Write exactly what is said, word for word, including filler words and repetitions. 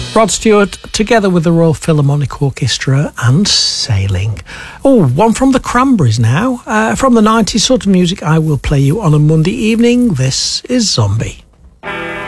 Rod Stewart, together with the Royal Philharmonic Orchestra and Sailing. Oh, one from the Cranberries now. Uh, from the nineties, sort of music I will play you on a Monday evening. This is Zombie.